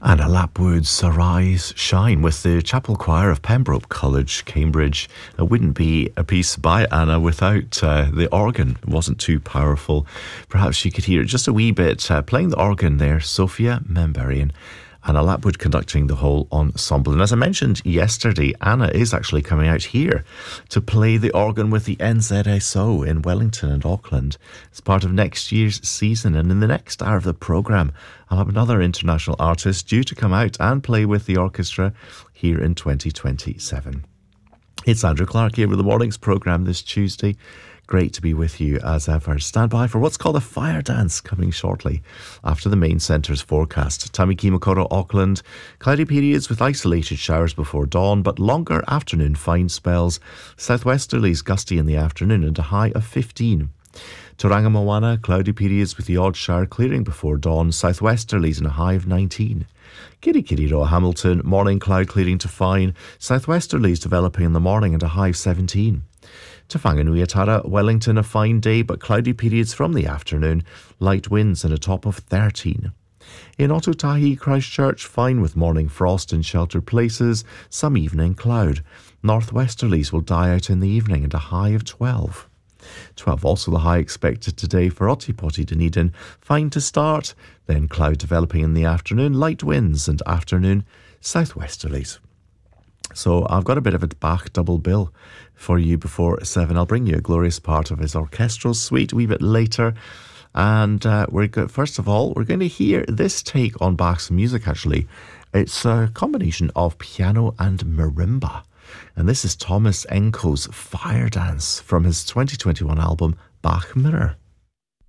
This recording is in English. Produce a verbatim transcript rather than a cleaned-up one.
Anna Lapwood's Arise Shine with the Chapel Choir of Pembroke College, Cambridge. It wouldn't be a piece by Anna without uh, the organ. It wasn't too powerful. Perhaps you could hear it just a wee bit. Uh, playing the organ there, Sophia Memberian. Anna Lapwood conducting the whole ensemble. And as I mentioned yesterday, Anna is actually coming out here to play the organ with the N Z S O in Wellington and Auckland. It's part of next year's season. And in the next hour of the programme, I'll have another international artist due to come out and play with the orchestra here in twenty twenty-seven. It's Andrew Clark here with the Mornings programme this Tuesday. Great to be with you as ever. Stand by for what's called a fire dance coming shortly after the main centre's forecast. Tamaki Makaurau, Auckland. Cloudy periods with isolated showers before dawn, but longer afternoon fine spells. Southwesterlies gusty in the afternoon and a high of fifteen. Tauranga Moana, cloudy periods with the odd shower clearing before dawn. Southwesterlies and a high of nineteen. Kirikiriroa, Hamilton, morning cloud clearing to fine. Southwesterlies developing in the morning and a high of seventeen. To Whanganuiatara, Wellington, a fine day but cloudy periods from the afternoon, light winds and a top of thirteen. In Otutahi, Christchurch, fine with morning frost in sheltered places, some evening cloud. Northwesterlies will die out in the evening and a high of twelve. twelve also the high expected today for Otipoti Dunedin, fine to start, then cloud developing in the afternoon, light winds and afternoon southwesterlies. So I've got a bit of a Bach double bill for you before seven. I'll bring you a glorious part of his orchestral suite a wee bit later. And uh, we're go- first of all, we're going to hear this take on Bach's music, actually. It's a combination of piano and marimba. And this is Thomas Enko's Fire Dance from his twenty twenty-one album, Bach Mirror.